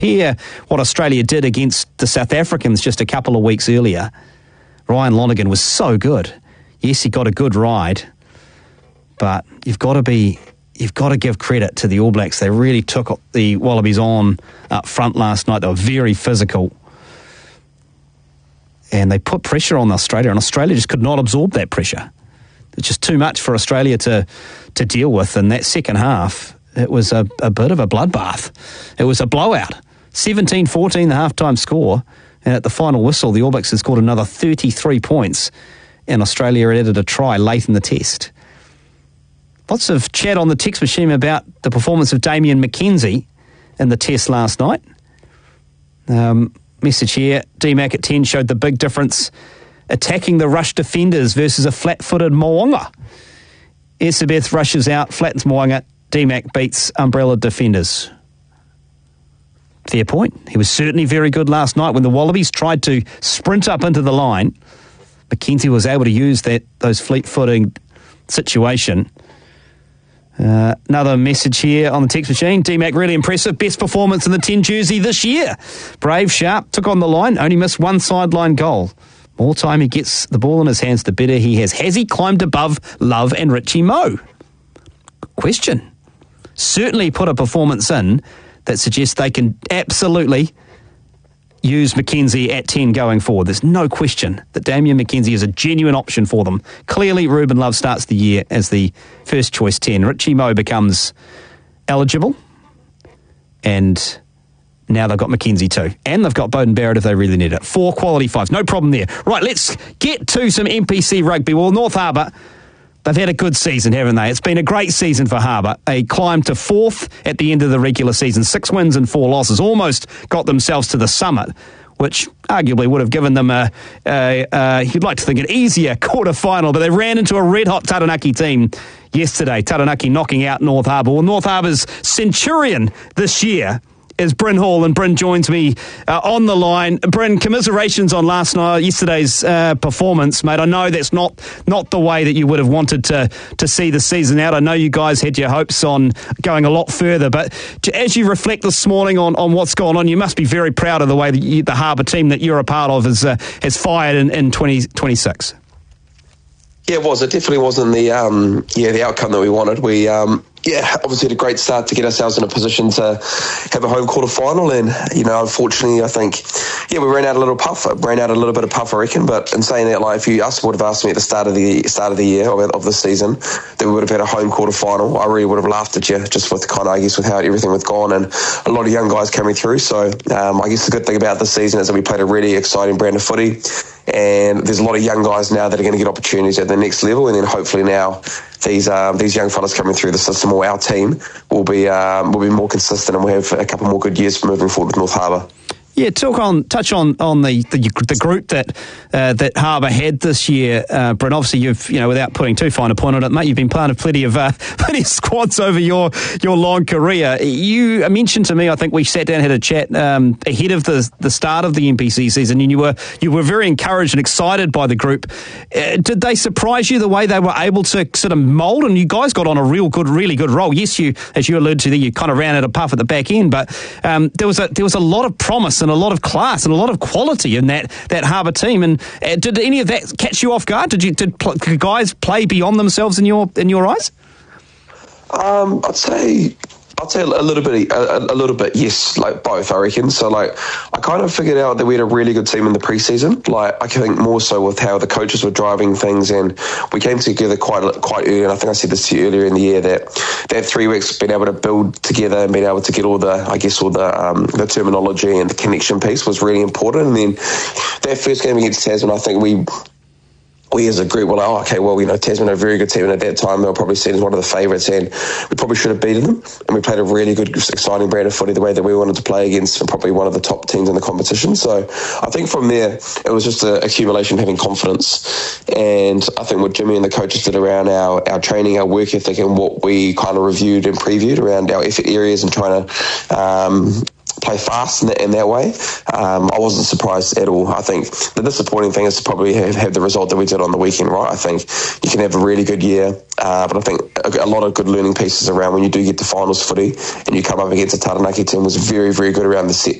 Here, what Australia did against the South Africans just a couple of weeks earlier. Ryan Lonergan was so good. Yes, he got a good ride, but you've got to give credit to the All Blacks. They really took the Wallabies on up front last night. They were very physical. And they put pressure on Australia, and Australia just could not absorb that pressure. It's just too much for Australia to deal with. In that second half, it was a bit of a bloodbath. It was a blowout. 17-14 the halftime score, and at the final whistle, the All Blacks had scored another 33 points, and Australia had added a try late in the test. Lots of chat on the text machine about the performance of Damian McKenzie in the test last night. Message here, D-Mac at 10 showed the big difference attacking the rush defenders versus a flat-footed Mo'unga. Esabeth rushes out, flattens Mo'unga, D-Mac beats umbrella defenders. Fair point. He was certainly very good last night when the Wallabies tried to sprint up into the line. McKenzie was able to use those fleet-footing situation. Another message here on the text machine. D-Mac really impressive. Best performance in the 10 jersey this year. Brave, sharp, took on the line, only missed one sideline goal. More time he gets the ball in his hands, the better he has. Has he climbed above Love and Richie Moe? Question. Certainly put a performance in that suggests they can absolutely use McKenzie at 10 going forward. There's no question that Damian McKenzie is a genuine option for them. Clearly, Ruben Love starts the year as the first choice 10. Richie Moe becomes eligible, and now they've got McKenzie too. And they've got Beauden Barrett if they really need it. 4 quality 5s. No problem there. Right, let's get to some NPC rugby. Well, North Harbour, they've had a good season, haven't they? It's been a great season for Harbour. A climb to 4th at the end of the regular season. 6 wins and 4 losses. Almost got themselves to the summit, which arguably would have given them you'd like to think, an easier quarter-final, but they ran into a red-hot Taranaki team yesterday. Taranaki knocking out North Harbour. Well, North Harbour's centurion this year is Bryn Hall, and Bryn joins me on the line. Bryn, commiserations on yesterday's performance, mate. I know that's not the way that you would have wanted to see the season out. I know you guys had your hopes on going a lot further, but as you reflect this morning on what's gone on, you must be very proud of the way that the Harbour team that you're a part of has fired in 2026. Yeah, it was. It definitely wasn't the outcome that we wanted. We obviously had a great start to get ourselves in a position to have a home quarter final, and unfortunately, I think we ran out a little bit of puff, I reckon. But in saying that, if you would have asked me at the start of the year of the season that we would have had a home quarter final, I really would have laughed at you, just with with how everything was gone and a lot of young guys coming through. So I guess the good thing about this season is that we played a really exciting brand of footy, and there's a lot of young guys now that are going to get opportunities at the next level, and then hopefully now these young fellas coming through the system, or our team, will be more consistent, and we'll have a couple more good years moving forward with North Harbour. Yeah, touch on the group that Harbour had this year, Bryn. Obviously, you've without putting too fine a point on it, mate, you've been part of plenty of squads over your long career. You mentioned to me, I think we sat down and had a chat ahead of the start of the NPC season, and you were very encouraged and excited by the group. Did they surprise you the way they were able to sort of mould? And you guys got on a really good roll. Yes, as you alluded to there, you kind of ran out of puff at the back end, but there was a lot of promise and a lot of class and a lot of quality in that Harbour team. And did any of that catch you off guard? Did guys play beyond themselves in your eyes? I'd say a little bit, yes, both, I reckon. So I kind of figured out that we had a really good team in the preseason. I think more so with how the coaches were driving things, and we came together quite early. And I think I said this to you earlier in the year that 3 weeks been able to build together and being able to get all the terminology and the connection piece was really important. And then that first game against Tasman, I think we as a group were Tasman are a very good team, and at that time they were probably seen as one of the favourites, and we probably should have beaten them, and we played a really good, exciting brand of footy the way that we wanted to play against probably one of the top teams in the competition. So I think from there it was just an accumulation of having confidence, and I think what Jimmy and the coaches did around our training, our work ethic, and what we kind of reviewed and previewed around our effort areas and trying to play fast in that way. I wasn't surprised at all. I think the disappointing thing is to probably have the result that we did on the weekend, right? I think you can have a really good year, but I think a lot of good learning pieces around when you do get to finals footy and you come up against a Taranaki team was very, very good around the set